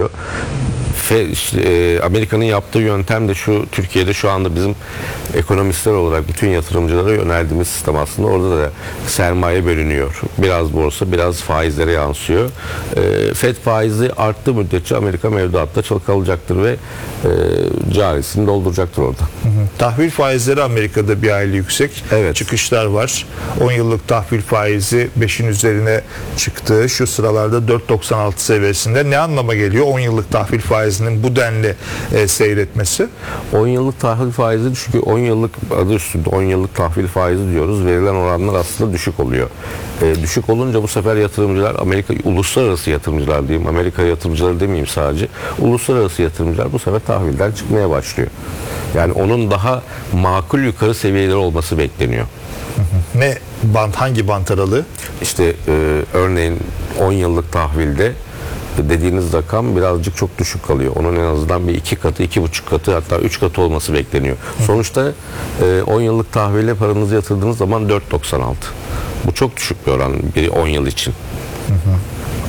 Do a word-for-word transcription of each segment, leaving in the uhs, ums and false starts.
oluyor. Fe, işte, e, Amerika'nın yaptığı yöntem de şu, Türkiye'de şu anda bizim ekonomistler olarak bütün yatırımcılara yöneldiğimiz sistem aslında orada da sermaye bölünüyor. Biraz borsa, biraz faizlere yansıyor. E, Fed faizi arttığı müddetçe Amerika mevduatta çalkalacaktır ve e, carisini dolduracaktır orada. Hı hı. Tahvil faizleri Amerika'da bir hayli yüksek. Evet. Çıkışlar var. on yıllık tahvil faizi beşin üzerine çıktı. Şu sıralarda dört virgül doksan altı seviyesinde. Ne anlama geliyor on yıllık tahvil faizinin bu denli e, seyretmesi? on yıllık tahvil faizi, çünkü on yıllık adı üstünde on yıllık tahvil faizi diyoruz. Verilen oranlar aslında düşük oluyor. E, düşük olunca bu sefer yatırımcılar, Amerika uluslararası yatırımcılar diyeyim, Amerika yatırımcıları demeyeyim sadece. Uluslararası yatırımcılar bu sefer tahvilden çıkmaya başlıyor. Yani onun daha makul yukarı seviyeleri olması bekleniyor. Ne bant, hangi bant aralığı? İşte e, örneğin on yıllık tahvilde dediğiniz rakam birazcık çok düşük kalıyor. Onun en azından bir iki katı, iki buçuk katı, hatta üç katı olması bekleniyor. Sonuçta e, on yıllık tahvile paranızı yatırdığınız zaman dört virgül doksan altı. Bu çok düşük bir oran bir on yıl için. Hı hı.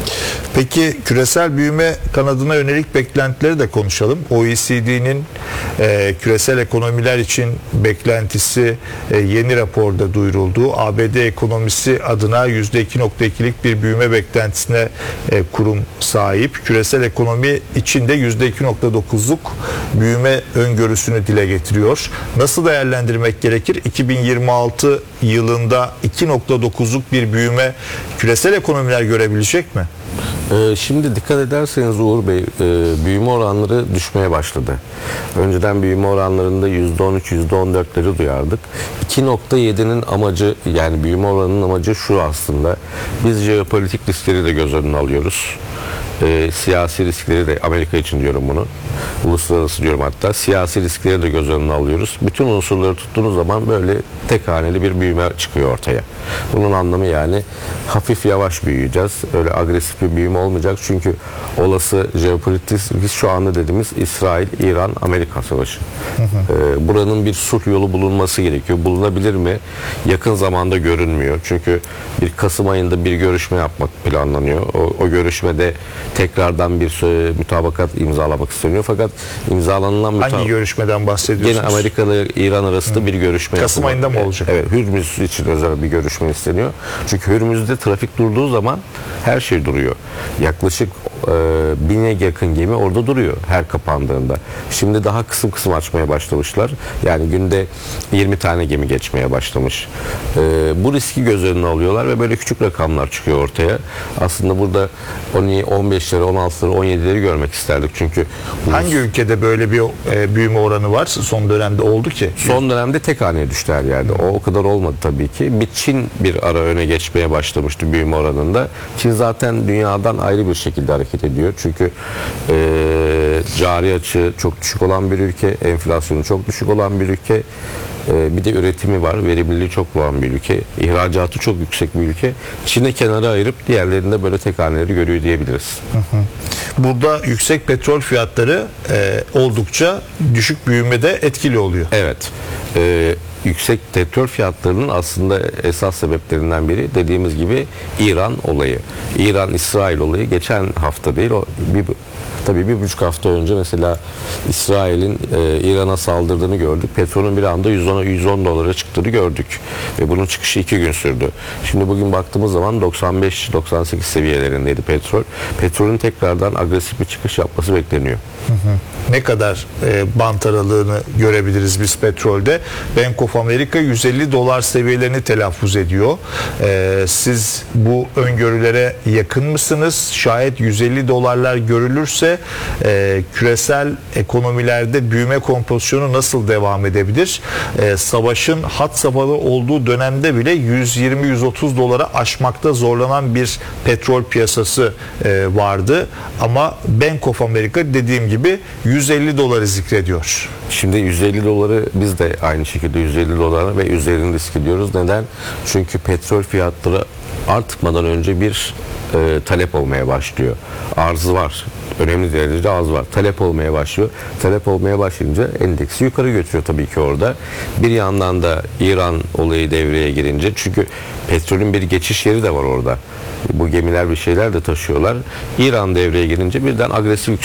Peki küresel büyüme kanadına yönelik beklentileri de konuşalım. O E C D'nin e, küresel ekonomiler için beklentisi e, yeni raporda duyuruldu. A B D ekonomisi adına yüzde iki virgül ikilik bir büyüme beklentisine e, kurum sahip. Küresel ekonomi için de yüzde iki virgül dokuzluk büyüme öngörüsünü dile getiriyor. Nasıl değerlendirmek gerekir? iki bin yirmi altı yılında iki virgül dokuzluk bir büyüme küresel ekonomiler görebilecek mi? Şimdi dikkat ederseniz Uğur Bey, büyüme oranları düşmeye başladı. Önceden büyüme oranlarında yüzde on üç yüzde on dörtleri duyardık. iki virgül yedinin amacı, yani büyüme oranının amacı şu aslında. Biz jeopolitik riskleri de göz önüne alıyoruz. E, siyasi riskleri de, Amerika için diyorum bunu, uluslararası diyorum hatta, siyasi riskleri de göz önüne alıyoruz. Bütün unsurları tuttuğunuz zaman böyle tek haneli bir büyüme çıkıyor ortaya. Bunun anlamı yani hafif yavaş büyüyeceğiz. Öyle agresif bir büyüme olmayacak. Çünkü olası jeopolitik risk şu anda dediğimiz İsrail, İran, Amerika savaşı. Hı hı. E, buranın bir sulh yolu bulunması gerekiyor. Bulunabilir mi? Yakın zamanda görünmüyor. Çünkü bir Kasım ayında bir görüşme yapmak planlanıyor. O, o görüşmede tekrardan bir mütabakat imzalamak isteniyor. Fakat imzalanılan hangi mütab- görüşmeden bahsediyorsunuz? Yine Amerika ile İran arasında Hı. bir görüşme Kasım yapılmak. ayında mı olacak? Evet, Hürmüz için özel bir görüşme isteniyor. Çünkü Hürmüz'de trafik durduğu zaman her şey duruyor. Yaklaşık e, bine yakın gemi orada duruyor her kapandığında. Şimdi daha kısım kısım açmaya başlamışlar. Yani günde yirmi tane gemi geçmeye başlamış. E, bu riski göz önüne alıyorlar ve böyle küçük rakamlar çıkıyor ortaya. Aslında burada on beşleri, on altıları, on yedileri görmek isterdik. Çünkü hangi ülkede böyle bir e, büyüme oranı var? Son dönemde oldu ki. Son dönemde tek haneye düştü her yerde. O o kadar olmadı tabii ki. Bir Çin bir ara öne geçmeye başlamıştı büyüme oranında. Çin zaten dünyadan ayrı bir şekilde hareket ediyor. Çünkü e, cari açığı çok düşük olan bir ülke, enflasyonu çok düşük olan bir ülke. Bir de üretimi var, verimliliği çok olan bir ülke, ihracatı çok yüksek bir ülke. Çin'e kenara ayırıp diğerlerinde böyle tek haneleri görüyor diyebiliriz. Hı hı. Burada yüksek petrol fiyatları e, oldukça düşük büyümede etkili oluyor. Evet. E, yüksek petrol fiyatlarının aslında esas sebeplerinden biri dediğimiz gibi İran olayı. İran-İsrail olayı geçen hafta değil, o bir tabii bir buçuk hafta önce mesela İsrail'in e, İran'a saldırdığını gördük. Petrolün bir anda yüz on dolara çıktığını gördük. Ve bunun çıkışı iki gün sürdü. Şimdi bugün baktığımız zaman doksan beş doksan sekiz seviyelerindeydi petrol. Petrolün tekrardan agresif bir çıkış yapması bekleniyor. Hı hı. Ne kadar e, bant aralığını görebiliriz biz petrolde? Bank of America yüz elli dolar seviyelerini telaffuz ediyor. E, siz bu öngörülere yakın mısınız? Şayet yüz elli dolarlar görülürse e, küresel ekonomilerde büyüme kompozisyonu nasıl devam edebilir? E, savaşın had safhada olduğu dönemde bile yüz yirmi yüz otuz dolara aşmakta zorlanan bir petrol piyasası e, vardı. Ama Bank of America dediğim gibi yüz elli doları zikrediyor. Şimdi yüz elli doları biz de aynı şekilde yüz elli dolara ve üzerinde risk ediyoruz. Neden? Çünkü petrol fiyatları artmadan önce bir e, talep olmaya başlıyor. Arzı var. Önemli derecede az var. Talep olmaya başlıyor. Talep olmaya başlayınca endeksi yukarı götürüyor tabii ki orada. Bir yandan da İran olayı devreye girince, çünkü petrolün bir geçiş yeri de var orada. Bu gemiler bir şeyler de taşıyorlar. İran devreye girince birden agresif